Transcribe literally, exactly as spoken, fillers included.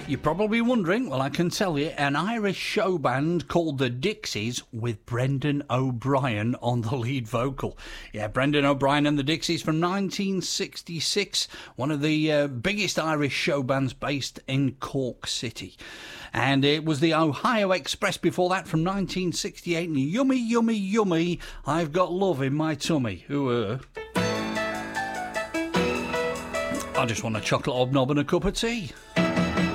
You're probably wondering, well, I can tell you, an Irish show band called the Dixies with Brendan O'Brien on the lead vocal. Yeah, Brendan O'Brien and the Dixies from nineteen sixty-six, one of the uh, biggest Irish show bands based in Cork City. And it was the Ohio Express before that from nineteen sixty-eight, and Yummy, Yummy, Yummy, I've Got Love in My Tummy. Ooh, uh. I just want a chocolate hobnob and a cup of tea.